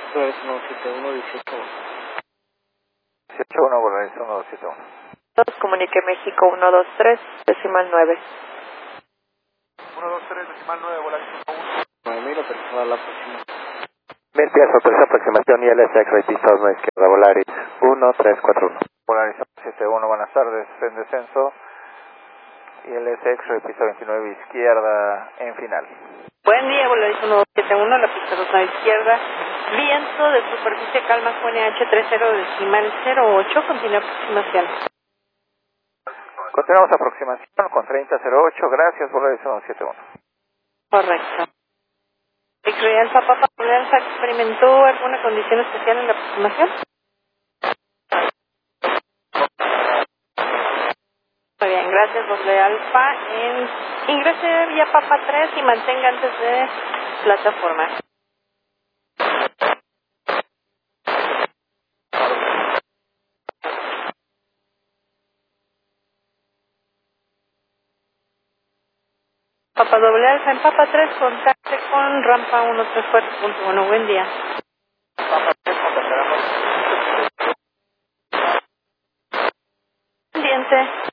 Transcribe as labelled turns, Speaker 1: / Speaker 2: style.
Speaker 1: Polaris 171, 18.
Speaker 2: 18-1, Polaris 1271.
Speaker 3: 2, comunique México 123, decimal 9.
Speaker 2: 123, decimal 9, Polaris 11.
Speaker 1: 9000, autorizada la próxima.
Speaker 2: 1000 pies, autoriza aproximación ILS pista 2 izquierda, Volaris 1341. Polaris 71, buenas tardes, en descenso. ILS X-Ray, pista 29 izquierda, en final.
Speaker 3: Buen día, Volaris 1271, la pista 29 izquierda. Viento de superficie calma con NH30 decimal 08, continúa aproximación.
Speaker 2: Continuamos aproximación con 3008, gracias, Volaris 171.
Speaker 3: Correcto. X-Ray Alfa, Papa Alfa, ¿experimentó alguna condición especial en la aproximación? Muy bien, gracias, Doble Alfa. Ingrese vía Papa 3 y mantenga antes de plataforma. Papa Doble Alfa en Papa 3, contacte con rampa 134.1. Buen día.
Speaker 2: Papa 3, contactaremos.
Speaker 3: Pendiente.